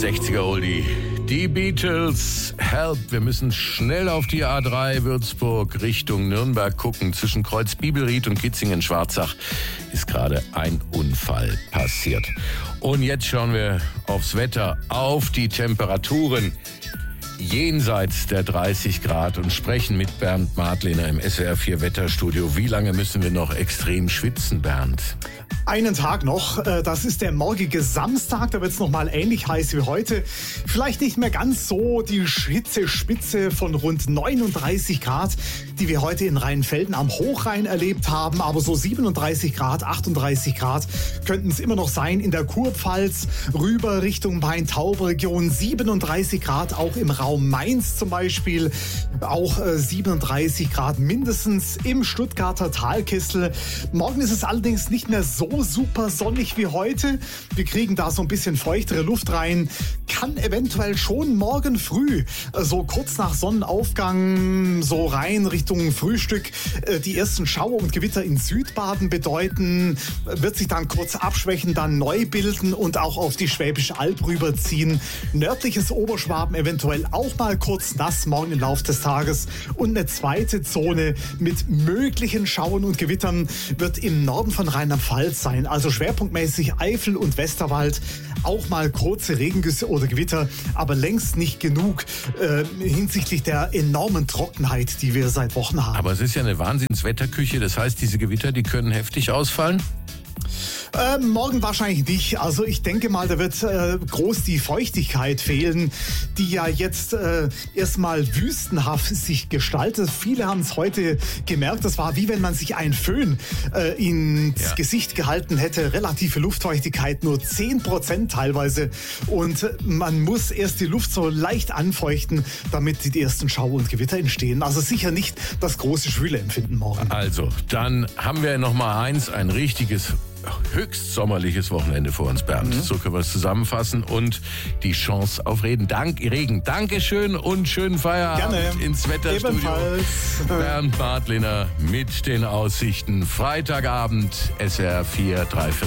60er Oldie. Die Beatles, Help. Wir müssen schnell auf die A3 Würzburg Richtung Nürnberg gucken. Zwischen Kreuz Bibelried und Kitzingen-Schwarzach ist gerade ein Unfall passiert. Und jetzt schauen wir aufs Wetter, auf die Temperaturen jenseits der 30 Grad und sprechen mit Bernd Martlener im SWR 4 Wetterstudio. Wie lange müssen wir noch extrem schwitzen, Bernd? Einen Tag noch, das ist der morgige Samstag, da wird es nochmal ähnlich heiß wie heute. Vielleicht nicht mehr ganz so die Hitzespitze von rund 39 Grad, die wir heute in Rheinfelden am Hochrhein erlebt haben, aber so 37 Grad, 38 Grad könnten es immer noch sein in der Kurpfalz, rüber Richtung Main-Taube-Region, 37 Grad auch im Raum Mainz zum Beispiel, auch 37 Grad mindestens im Stuttgarter Talkessel. Morgen ist es allerdings nicht mehr so super sonnig wie heute. Wir kriegen da so ein bisschen feuchtere Luft rein. Kann eventuell schon morgen früh, so kurz nach Sonnenaufgang, so rein Richtung Frühstück, die ersten Schauer und Gewitter in Südbaden bedeuten. Wird sich dann kurz abschwächen, dann neu bilden und auch auf die Schwäbische Alb rüberziehen. Nördliches Oberschwaben eventuell auch mal kurz nass morgen im Laufe des Tages. Und eine zweite Zone mit möglichen Schauern und Gewittern wird im Norden von Rheinland-Pfalz sein. Also schwerpunktmäßig Eifel und Westerwald. Auch mal kurze Regengüsse oder Gewitter, aber längst nicht genug hinsichtlich der enormen Trockenheit, die wir seit Wochen haben. Aber es ist ja eine Wahnsinnswetterküche. Das heißt, diese Gewitter, die können heftig ausfallen? Morgen wahrscheinlich nicht. Also ich denke mal, da wird groß die Feuchtigkeit fehlen, die ja jetzt erstmal wüstenhaft sich gestaltet. Viele haben es heute gemerkt, das war wie wenn man sich einen Föhn ins Gesicht gehalten hätte. Relative Luftfeuchtigkeit nur 10% teilweise. Und man muss erst die Luft so leicht anfeuchten, damit die ersten Schauer und Gewitter entstehen. Also sicher nicht das große Schwüleempfinden morgen. Also, dann haben wir noch mal ein richtiges höchst sommerliches Wochenende vor uns, Bernd. So können wir es zusammenfassen und die Chance auf Regen. Dankeschön und schönen Feierabend. Gerne. Ins Wetterstudio. Ebenfalls. Bernd Martlener mit den Aussichten. Freitagabend, SWR 4, 3/4.